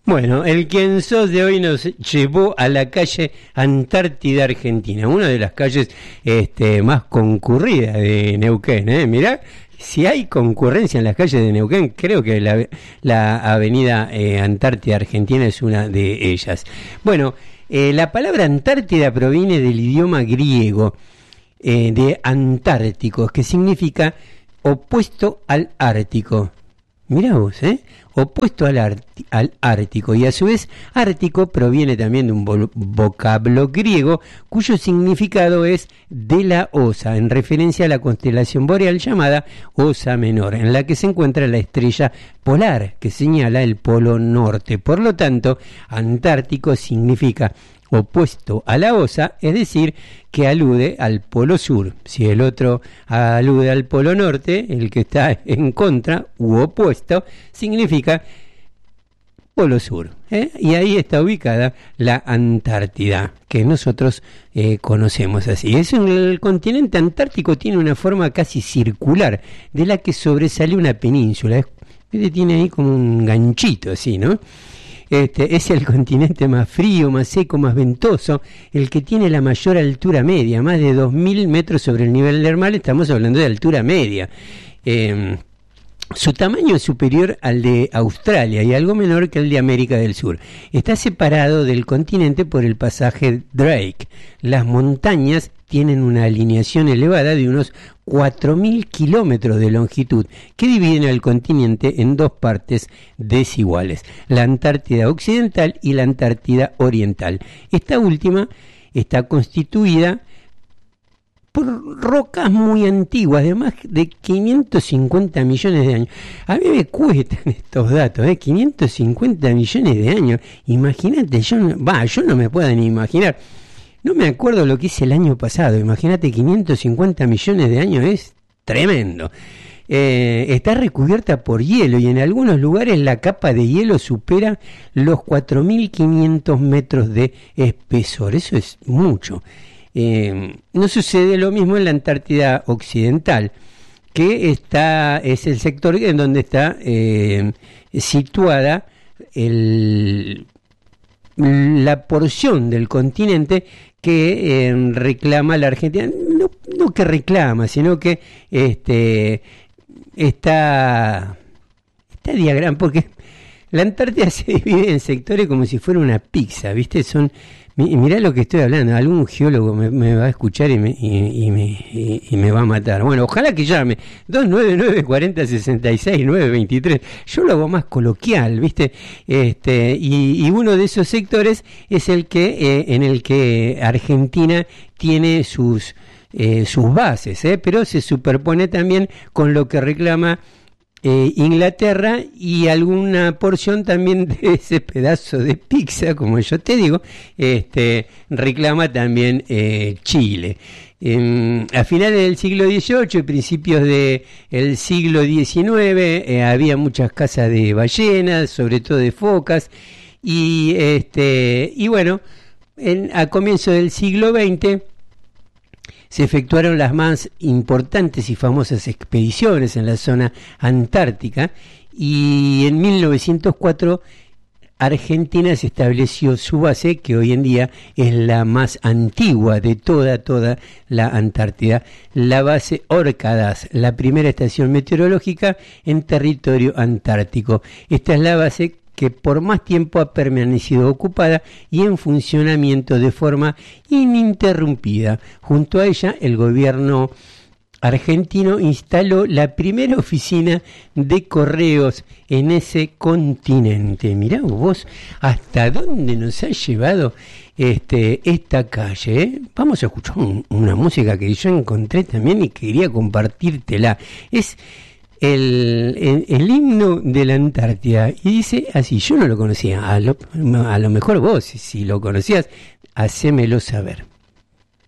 Bueno, el Quién Sos de hoy nos llevó a la calle Antártida Argentina, una de las calles más concurridas de Neuquén. Mirá, si hay concurrencia en las calles de Neuquén, creo que la avenida Antártida Argentina es una de ellas. Bueno, la palabra Antártida proviene del idioma griego de Antárticos, que significa opuesto al Ártico. Mirá vos, opuesto al Ártico, y a su vez Ártico proviene también de un vocablo griego cuyo significado es de la Osa, en referencia a la constelación boreal llamada Osa Menor, en la que se encuentra la estrella polar que señala el polo norte. Por lo tanto, Antártico significa opuesto a la Osa, es decir, que alude al polo sur. Si el otro alude al polo norte, el que está en contra u opuesto significa polo sur. Y ahí está ubicada la Antártida, que nosotros conocemos así. El continente antártico tiene una forma casi circular, de la que sobresale una península. Tiene ahí como un ganchito así, ¿no? Es el continente más frío, más seco, más ventoso, el que tiene la mayor altura media, más de 2.000 metros sobre el nivel del mar. Estamos hablando de altura media. Su tamaño es superior al de Australia y algo menor que el de América del Sur. Está separado del continente por el pasaje Drake. Las montañas tienen una alineación elevada de unos 4.000 kilómetros de longitud que dividen al continente en dos partes desiguales, la Antártida Occidental y la Antártida Oriental. Esta última está constituida por rocas muy antiguas, de más de 550 millones de años. A mí me cuestan estos datos, 550 millones de años. Imagínate, yo no me puedo ni imaginar. No me acuerdo lo que hice el año pasado. Imagínate, 550 millones de años es tremendo. Está recubierta por hielo y en algunos lugares la capa de hielo supera los 4.500 metros de espesor. Eso es mucho. No sucede lo mismo en la Antártida Occidental, que es el sector en donde está situada la porción del continente que reclama la Argentina, no que reclama, sino que está diagrama, porque la Antártida se divide en sectores como si fuera una pizza, ¿viste? Mirá lo que estoy hablando, algún geólogo me va a escuchar y me va a matar. Bueno, ojalá que llame 299-40-66-923. Yo lo hago más coloquial, ¿viste? Y uno de esos sectores es el que en el que Argentina tiene sus bases, pero se superpone también con lo que reclama Inglaterra y alguna porción también de ese pedazo de pizza, como yo te digo, reclama también Chile. A finales del siglo XVIII y principios del siglo XIX había muchas cazas de ballenas, sobre todo de focas, y bueno, a comienzos del siglo XX se efectuaron las más importantes y famosas expediciones en la zona antártica, y en 1904 Argentina se estableció su base, que hoy en día es la más antigua de toda la Antártida, la base Orcadas, la primera estación meteorológica en territorio antártico. Esta es la base que por más tiempo ha permanecido ocupada y en funcionamiento de forma ininterrumpida. Junto a ella, el gobierno argentino instaló la primera oficina de correos en ese continente. Mirá vos hasta dónde nos ha llevado esta calle. Vamos a escuchar una música que yo encontré también y quería compartírtela. Es el himno de la Antártida, y dice así, yo no lo conocía, a lo mejor vos, si lo conocías, hacémelo saber.